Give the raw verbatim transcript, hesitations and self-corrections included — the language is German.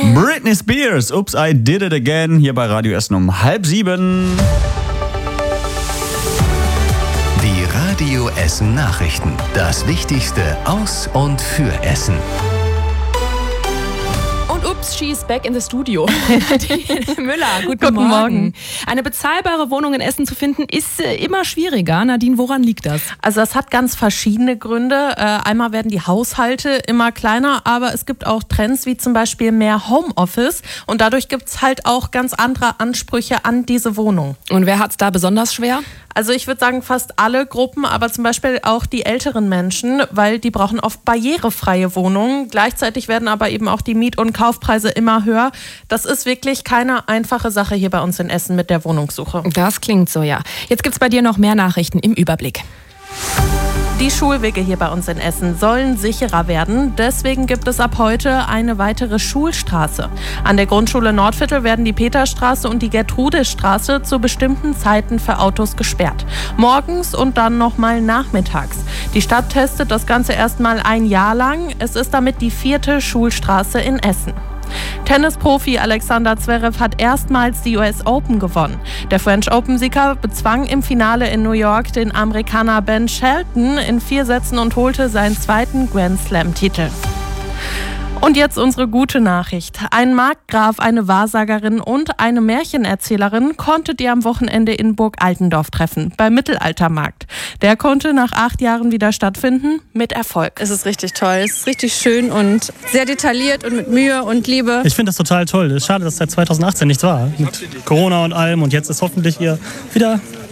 Britney Spears, Oops, I Did It Again, hier bei Radio Essen um halb sieben. Die Radio Essen Nachrichten. Das Wichtigste aus und für Essen. Ups, she's back in the studio. Müller, guten, Guten Morgen. Morgen. Eine bezahlbare Wohnung in Essen zu finden, ist äh, immer schwieriger. Nadine, woran liegt das? Also das hat ganz verschiedene Gründe. Äh, einmal werden die Haushalte immer kleiner, aber es gibt auch Trends wie zum Beispiel mehr Homeoffice und dadurch gibt es halt auch ganz andere Ansprüche an diese Wohnung. Und wer hat es da besonders schwer? Also ich würde sagen fast alle Gruppen, aber zum Beispiel auch die älteren Menschen, weil die brauchen oft barrierefreie Wohnungen. Gleichzeitig werden aber eben auch die Miet- und Kaufpreise immer höher. Das ist wirklich keine einfache Sache hier bei uns in Essen mit der Wohnungssuche. Das klingt so, ja. Jetzt gibt's bei dir noch mehr Nachrichten im Überblick. Die Schulwege hier bei uns in Essen sollen sicherer werden. Deswegen gibt es ab heute eine weitere Schulstraße. An der Grundschule Nordviertel werden die Peterstraße und die Gertrudisstraße zu bestimmten Zeiten für Autos gesperrt. Morgens und dann nochmal nachmittags. Die Stadt testet das Ganze erstmal ein Jahr lang. Es ist damit die vierte Schulstraße in Essen. Tennisprofi Alexander Zverev hat erstmals die U S Open gewonnen. Der French Open-Sieger bezwang im Finale in New York den Amerikaner Ben Shelton in vier Sätzen und holte seinen zweiten Grand Slam-Titel. Und jetzt unsere gute Nachricht. Ein Markgraf, eine Wahrsagerin und eine Märchenerzählerin konntet ihr am Wochenende in Burg Altendorf treffen, beim Mittelaltermarkt. Der konnte nach acht Jahren wieder stattfinden, mit Erfolg. Es ist richtig toll, es ist richtig schön und sehr detailliert und mit Mühe und Liebe. Ich finde das total toll. Es ist schade, dass seit zweitausendachtzehn nichts war, mit Corona und allem. Und jetzt ist hoffentlich hier wieder